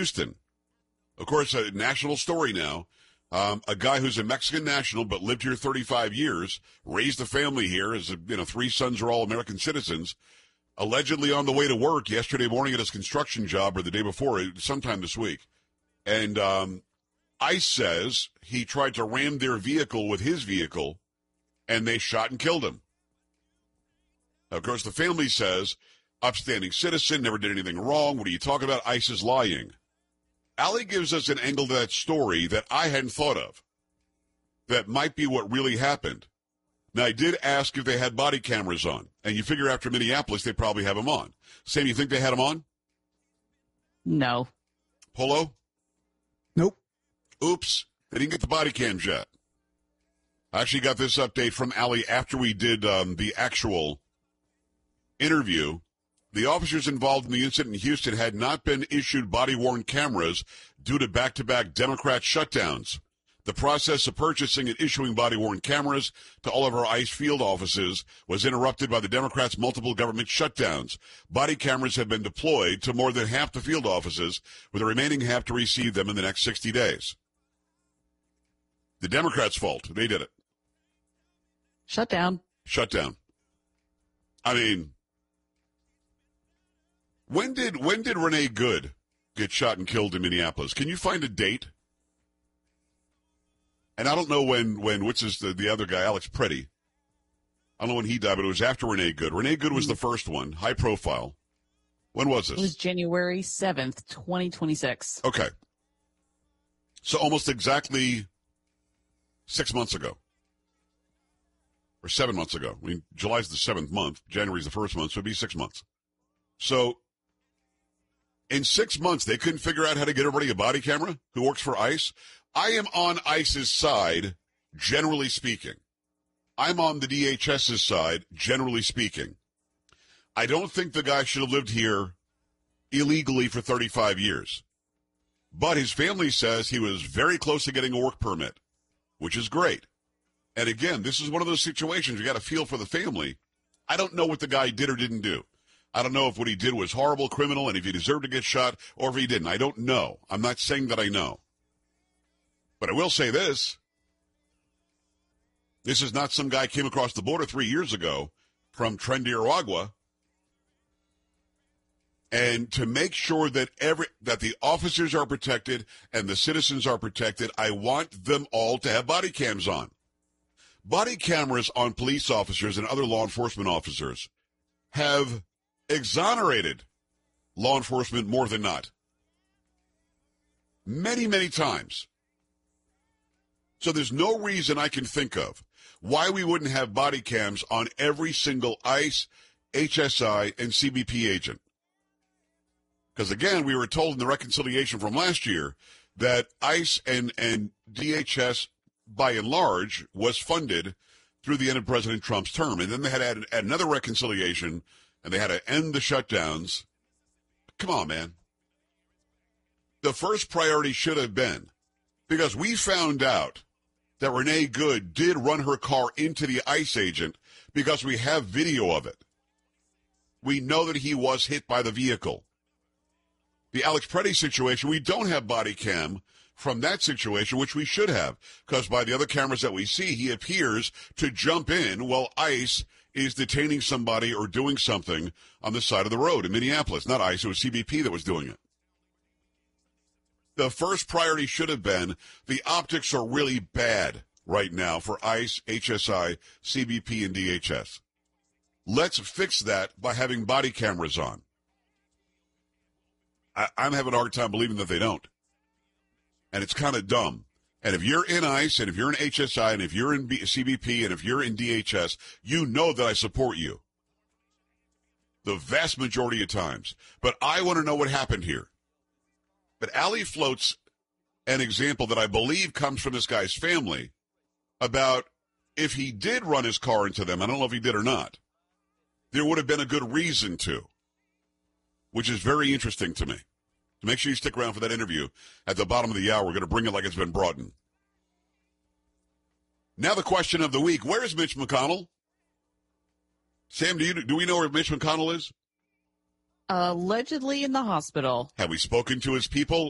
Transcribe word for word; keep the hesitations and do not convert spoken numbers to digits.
Houston. Of course, a national story now. Um, a guy who's a Mexican national but lived here thirty-five years, raised a family here, as you know, three sons are all American citizens, allegedly on the way to work yesterday morning at his construction job or the day before, sometime this week. And um, ICE says he tried to ram their vehicle with his vehicle, and they shot and killed him. Now, of course, the family says, upstanding citizen, never did anything wrong. What are you talking about? ICE is lying. Allie gives us an angle to that story that I hadn't thought of. That might be what really happened. Now, I did ask if they had body cameras on, and you figure after Minneapolis, they probably have them on. Sam, you think they had them on? No. Polo? Nope. Oops. They didn't get the body cams yet. I actually got this update from Allie after we did um, the actual interview. The officers involved in the incident in Houston had not been issued body-worn cameras due to back-to-back Democrat shutdowns. The process of purchasing and issuing body-worn cameras to all of our ICE field offices was interrupted by the Democrats' multiple government shutdowns. Body cameras have been deployed to more than half the field offices, with the remaining half to receive them in the next sixty days. The Democrats' fault. They did it. Shut down. Shut down. I mean, when did when did Renee Good get shot and killed in Minneapolis? Can you find a date? And I don't know when, when what's his, the, the other guy, Alex Preddy. I don't know when he died, but it was after Renee Good. Renee Good was the first one, high profile. When was this? It was January seventh, twenty twenty-six. Okay. So almost exactly six months ago. Or seven months ago. I mean, July's the seventh month. January's the first month, so it'd be six months. So in six months, they couldn't figure out how to get everybody a body camera who works for ICE. I am on ICE's side, generally speaking. I'm on the D H S's side, generally speaking. I don't think the guy should have lived here illegally for thirty-five years. But his family says he was very close to getting a work permit, which is great. And again, this is one of those situations you got to feel for the family. I don't know what the guy did or didn't do. I don't know if what he did was horrible, criminal, and if he deserved to get shot, or if he didn't. I don't know. I'm not saying that I know. But I will say this. This is not some guy came across the border three years ago from Trinidad. And to make sure that every that the officers are protected and the citizens are protected, I want them all to have body cams on. Body cameras on police officers and other law enforcement officers have exonerated law enforcement more than not. Many, many times. So there's no reason I can think of why we wouldn't have body cams on every single ICE, H S I, and C B P agent. Because, again, we were told in the reconciliation from last year that ICE and, and D H S, by and large, was funded through the end of President Trump's term. And then they had to add, add another reconciliation, and they had to end the shutdowns. Come on, man. The first priority should have been, because we found out that Renee Good did run her car into the ICE agent because we have video of it. We know that he was hit by the vehicle. The Alex Preddy situation, we don't have body cam from that situation, which we should have, because by the other cameras that we see, he appears to jump in while ICE is detaining somebody or doing something on the side of the road in Minneapolis. Not ICE, it was C B P that was doing it. The first priority should have been the optics are really bad right now for ICE, H S I, C B P, and D H S. Let's fix that by having body cameras on. I, I'm having a hard time believing that they don't. And it's kind of dumb. And if you're in ICE, and if you're in H S I, and if you're in B- C B P, and if you're in D H S, you know that I support you. The vast majority of times. But I want to know what happened here. But Allie floats an example that I believe comes from this guy's family about if he did run his car into them, I don't know if he did or not, there would have been a good reason to, which is very interesting to me. So make sure you stick around for that interview at the bottom of the hour. We're going to bring it like it's been brought in. Now the question of the week, where is Mitch McConnell? Sam, do you do we know where Mitch McConnell is? Allegedly in the hospital. Have we spoken to his people?